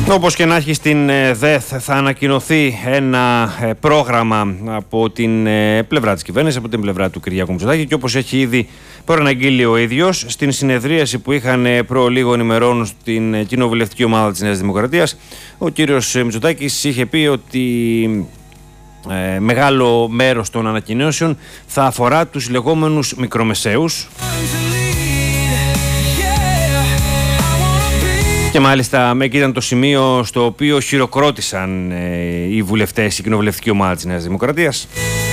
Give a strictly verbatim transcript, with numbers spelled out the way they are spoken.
Όπως και να έχει, στην ΔΕΘ θα ανακοινωθεί ένα πρόγραμμα από την πλευρά της κυβέρνησης, από την πλευρά του Κυριάκου Μητσοτάκη, και όπως έχει ήδη προαναγγείλει ο ίδιος στην συνεδρίαση που είχαν προ λίγων ημερών στην κοινοβουλευτική ομάδα της Νέας Δημοκρατίας, ο κύριος Μητσοτάκης είχε πει ότι ε, μεγάλο μέρος των ανακοινώσεων θα αφορά τους λεγόμενους μικρομεσαίους. Και μάλιστα εκεί ήταν το σημείο στο οποίο χειροκρότησαν ε, οι βουλευτές, η κοινοβουλευτική ομάδα της Νέας Δημοκρατίας.